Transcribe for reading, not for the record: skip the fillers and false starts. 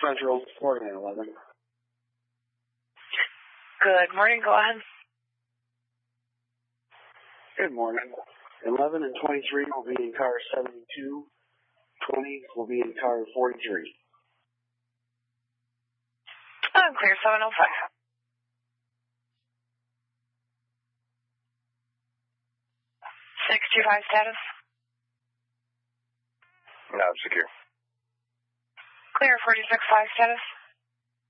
Central, 411. Good morning, go ahead. Good morning. 11 and 23 will be in car 72. 20 will be in car 43. Clear 705. 625 status. No, secure. Clear 46.5 status.